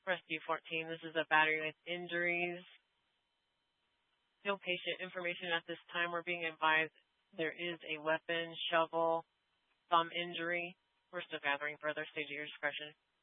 Rescue 14, this is a battery with injuries. No patient information at this time. We're being advised there is a weapon, shovel, thumb injury. We're still gathering further. Stage of your discretion.